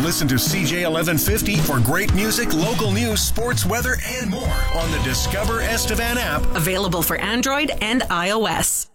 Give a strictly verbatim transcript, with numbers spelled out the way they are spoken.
Listen to C J eleven fifty for great music, local news, sports, weather, and more on the Discover Estevan app. Available for Android and iOS.